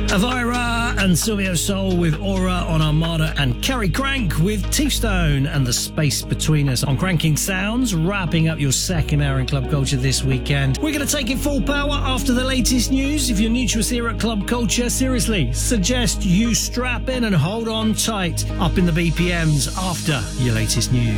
Elvira and Silvio Soul with Aura on Armada, and Kerry Crank with Teestone and The Space Between Us on Cranking Sounds, wrapping up your second hour in Club Culture this weekend. We're going to take it full power after the latest news. If you're new to us here at Club Culture, seriously, suggest you strap in and hold on tight up in the BPMs after your latest news.